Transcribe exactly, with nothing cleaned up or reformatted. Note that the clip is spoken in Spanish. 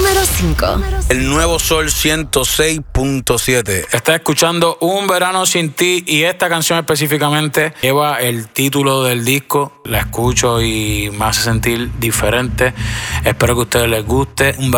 Número cinco. El Nuevo Sol ciento seis punto siete. Estás escuchando Un Verano Sin Ti y esta canción específicamente lleva el título del disco. La escucho y me hace sentir diferente. Espero que a ustedes les guste. Un